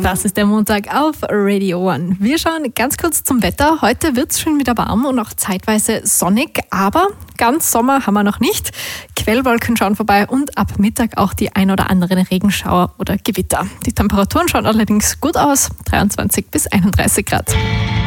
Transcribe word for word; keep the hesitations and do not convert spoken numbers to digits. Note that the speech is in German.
Das ist der Montag auf Radio One. Wir schauen ganz kurz zum Wetter. Heute wird es schon wieder warm und auch zeitweise sonnig, aber ganz Sommer haben wir noch nicht. Quellwolken schauen vorbei und ab Mittag auch die ein oder anderen Regenschauer oder Gewitter. Die Temperaturen schauen allerdings gut aus, dreiundzwanzig bis einunddreißig Grad.